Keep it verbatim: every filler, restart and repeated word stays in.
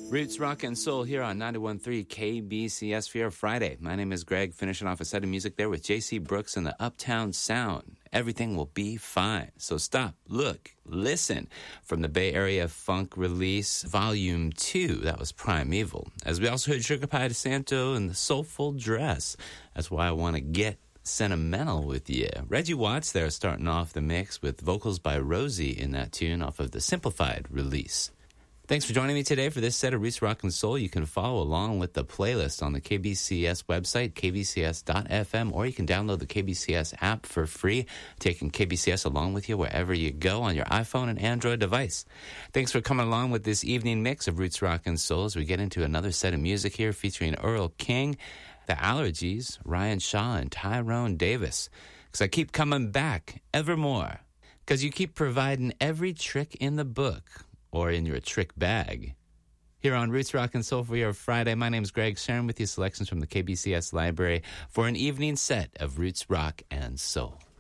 Roots Rock and Soul here on ninety-one point three K B C S for your Friday. My name is Greg, finishing off a set of music there with J C Brooks and the Uptown Sound. Everything will be fine. So stop, look, listen. From the Bay Area Funk release, Volume two, that was Primeval. As we also heard Sugar Pie DeSanto and the Soulful Dress. That's why I want to get sentimental with you. Reggie Watts there starting off the mix with vocals by Rosie in that tune off of the Simplified release. Thanks for joining me today for this set of Roots Rock and Soul. You can follow along with the playlist on the K B C S website, k b c s dot f m, or you can download the K B C S app for free, taking K B C S along with you wherever you go on your iPhone and Android device. Thanks for coming along with this evening mix of Roots Rock and Soul as we get into another set of music here featuring Earl King, The Allergies, Ryan Shaw, and Tyrone Davis. Because I keep coming back evermore. Because you keep providing every trick in the book, or in your trick bag. Here on Roots Rock and Soul for your Friday, my name is Greg, sharing with you selections from the K B C S library for an evening set of Roots Rock and Soul.